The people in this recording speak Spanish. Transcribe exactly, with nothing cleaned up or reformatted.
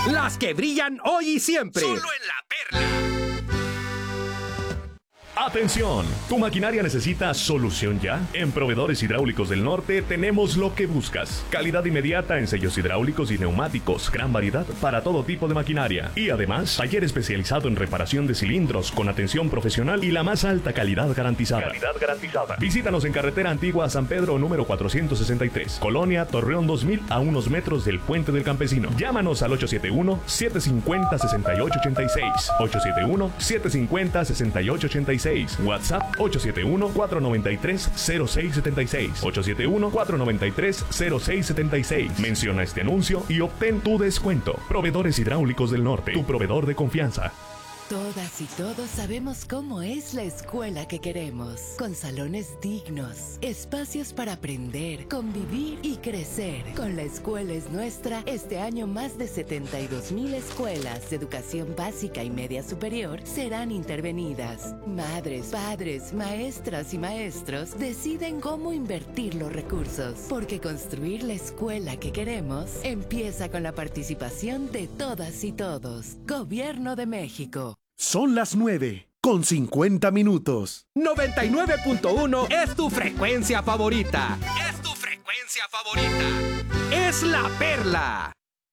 Las que brillan hoy y siempre. Solo en La Perla. ¡Atención! ¿Tu maquinaria necesita solución ya? En Proveedores Hidráulicos del Norte tenemos lo que buscas. Calidad inmediata en sellos hidráulicos y neumáticos. Gran variedad para todo tipo de maquinaria. Y además, taller especializado en reparación de cilindros con atención profesional y la más alta calidad garantizada. Calidad garantizada. Visítanos en Carretera Antigua San Pedro número cuatrocientos sesenta y tres. Colonia Torreón dos mil, a unos metros del Puente del Campesino. Llámanos al ocho siete uno, siete cinco cero, seis ocho ocho seis. ocho siete uno, siete cinco cero, seis ocho ocho seis. WhatsApp ocho siete uno, cuatro nueve tres, cero seis siete seis. ocho siete uno, cuatro nueve tres, cero seis siete seis. Menciona este anuncio y obtén tu descuento. Proveedores Hidráulicos del Norte, tu proveedor de confianza. Todas y todos sabemos cómo es la escuela que queremos, con salones dignos, espacios para aprender, convivir y crecer. Con La Escuela es Nuestra, este año más de setenta y dos mil escuelas de educación básica y media superior serán intervenidas. Madres, padres, maestras y maestros deciden cómo invertir los recursos, porque construir la escuela que queremos empieza con la participación de todas y todos. Gobierno de México. Son las nueve con cincuenta minutos. noventa y nueve punto uno es tu frecuencia favorita. Es tu frecuencia favorita. Es La Perla.